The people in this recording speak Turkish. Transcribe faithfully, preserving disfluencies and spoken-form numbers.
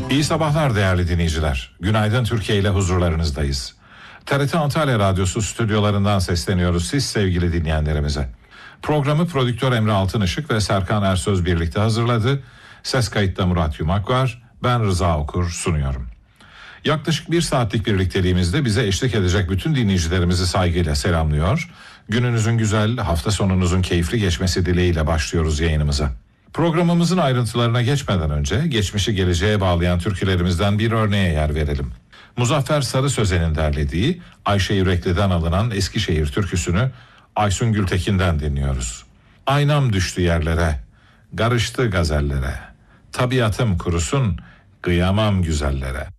İyi sabahlar değerli dinleyiciler. Günaydın Türkiye ile huzurlarınızdayız. T R T Antalya Radyosu stüdyolarından sesleniyoruz siz sevgili dinleyenlerimize. Programı prodüktör Emre Altınışık ve Serkan Ersöz birlikte hazırladı. Ses kayıtta Murat Yumak var. Ben Rıza Okur sunuyorum. Yaklaşık bir saatlik birlikteliğimizde bize eşlik edecek bütün dinleyicilerimizi saygıyla selamlıyor. Gününüzün güzel, hafta sonunuzun keyifli geçmesi dileğiyle başlıyoruz yayınımıza. Programımızın ayrıntılarına geçmeden önce geçmişi geleceğe bağlayan türkülerimizden bir örneğe yer verelim. Muzaffer Sarı Sözen'in derlediği Ayşe Yürekli'den alınan Eskişehir türküsünü Aysun Gültekin'den dinliyoruz. Aynam düştü yerlere, karıştı gazellere, tabiatım kurusun, kıyamam güzellere.